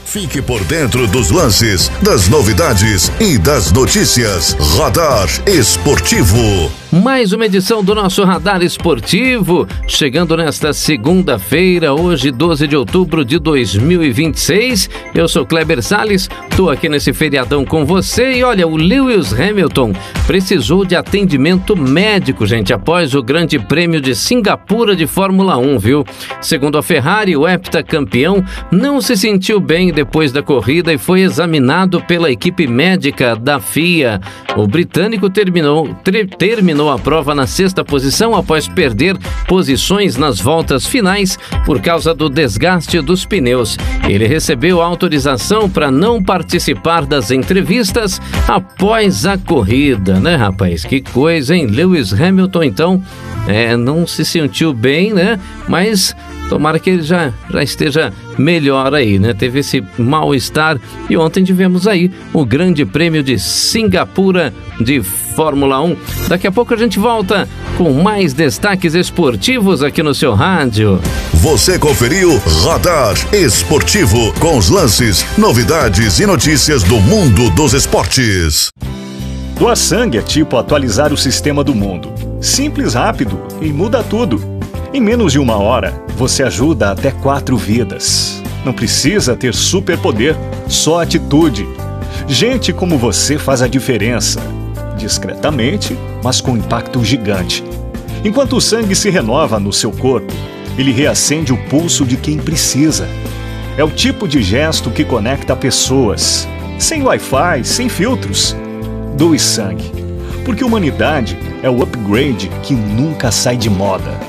Fique por dentro dos lances, das novidades e das notícias. Radar Esportivo. Mais uma edição do nosso Radar Esportivo, chegando nesta segunda-feira, hoje 12 de outubro de 2026. Eu sou Kleber Salles, estou aqui nesse feriadão com você e olha, o Lewis Hamilton precisou de atendimento médico, gente, após o Grande Prêmio de Singapura de Fórmula 1, viu? Segundo a Ferrari, o heptacampeão não se sentiu bem depois da corrida e foi examinado pela equipe médica da FIA. O britânico terminou a prova na sexta posição após perder posições nas voltas finais por causa do desgaste dos pneus. Ele recebeu autorização para não participar das entrevistas após a corrida, né, rapaz? Que coisa, hein? Lewis Hamilton, então, não se sentiu bem, né? Mas tomara que ele já esteja melhor aí, né? Teve esse mal-estar e ontem tivemos aí o Grande Prêmio de Singapura de Fórmula 1. Daqui a pouco a gente volta com mais destaques esportivos aqui no seu rádio. Você conferiu Radar Esportivo com os lances, novidades e notícias do mundo dos esportes. Doar sangue é tipo atualizar o sistema do mundo. Simples, rápido e muda tudo. Em menos de uma hora, você ajuda até 4 vidas. Não precisa ter superpoder, só atitude. Gente como você faz a diferença. Discretamente, mas com impacto gigante. Enquanto o sangue se renova no seu corpo, ele reacende o pulso de quem precisa. É o tipo de gesto que conecta pessoas. Sem Wi-Fi, sem filtros. Doe sangue. Porque humanidade é o upgrade que nunca sai de moda.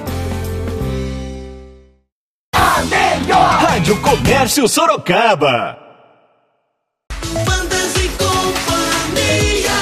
Rádio Comércio Sorocaba. Bandas e Companhia.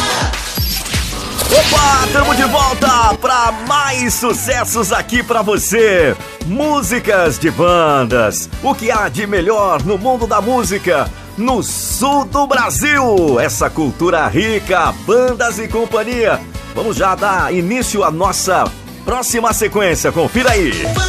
Opa, estamos de volta para mais sucessos aqui para você. Músicas de bandas. O que há de melhor no mundo da música? No sul do Brasil. Essa cultura rica, Bandas e Companhia. Vamos já dar início à nossa próxima sequência. Confira aí.